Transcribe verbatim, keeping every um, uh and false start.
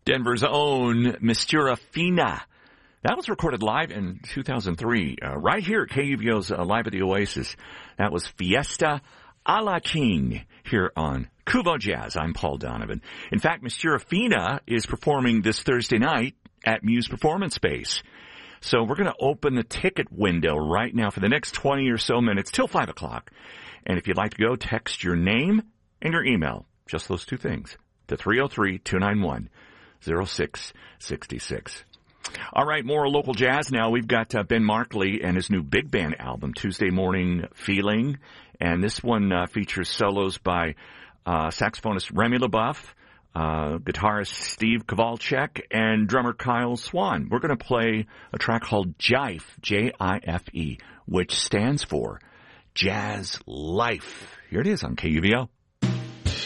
Denver's own Mistura Fina. That was recorded live in two thousand three, uh, right here at K U V O's uh, Live at the Oasis. That was Fiesta a la King here on Kuvo Jazz. I'm Paul Donovan. In fact, Mistura Fina is performing this Thursday night at Muse Performance Space. So we're going to open the ticket window right now for the next twenty or so minutes till five o'clock. And if you'd like to go, text your name and your email, just those two things, to three oh three, two nine one, oh six six six. All right, more local jazz now. We've got uh, Ben Markley and his new big band album, Tuesday Morning Feeling. And this one uh, features solos by uh, saxophonist Remy LeBoeuf, uh, guitarist Steve Kowalczyk, and drummer Kyle Swan. We're going to play a track called Jife, J I F E, which stands for Jazz Life. Here it is on K U V O.